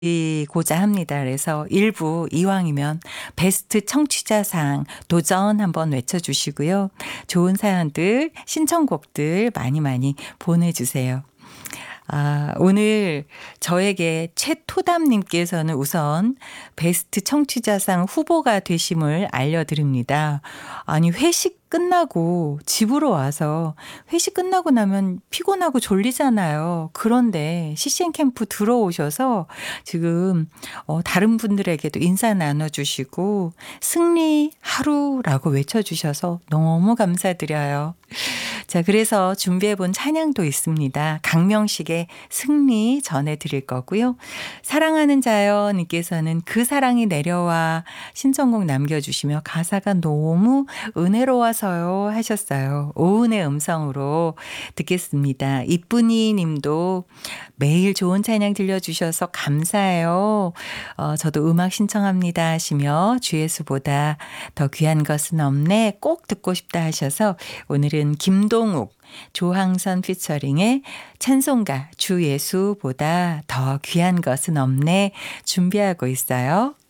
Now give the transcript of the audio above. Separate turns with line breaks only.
고자 합니다. 그래서 일부 이왕이면 베스트 청취자상 도전 한번 외쳐주시고요. 좋은 사연들, 신청곡들 많이 많이 보내주세요. 오늘 저에게 최토담님께서는 우선 베스트 청취자상 후보가 되심을 알려드립니다. 아니, 회식 끝나고 집으로 와서 회식 끝나고 나면 피곤하고 졸리잖아요. 그런데 CCN 캠프 들어오셔서 지금 다른 분들에게도 인사 나눠주시고 승리 하루라고 외쳐주셔서 너무 감사드려요. 자, 그래서 준비해본 찬양도 있습니다. 강명식의 승리 전해드릴 거고요. 사랑하는 자연님께서는 그 사랑이 내려와 신청곡 남겨주시며 가사가 너무 은혜로워서요 하셨어요. 오은의 음성으로 듣겠습니다. 이쁜이 님도 매일 좋은 찬양 들려주셔서 감사해요. 저도 음악 신청합니다 하시며 주 예수보다 더 귀한 것은 없네 꼭 듣고 싶다 하셔서 오늘은 김동욱 조항선 피처링의 찬송가 주 예수보다 더 귀한 것은 없네 준비하고 있어요.